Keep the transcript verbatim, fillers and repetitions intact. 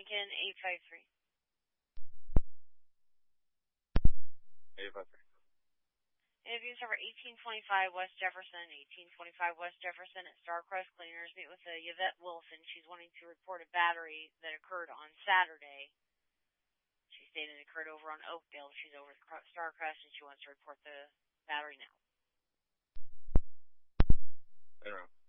Lincoln, eight five three. eight five three. Interviews over eighteen twenty-five West Jefferson, eighteen twenty-five West Jefferson at Starcrest Cleaners. Meet with uh, Yvette Wilson. She's wanting to report a battery that occurred on Saturday. She stated it occurred over on Oakdale. She's over at Starcrest, and she wants to report the battery now. I don't know.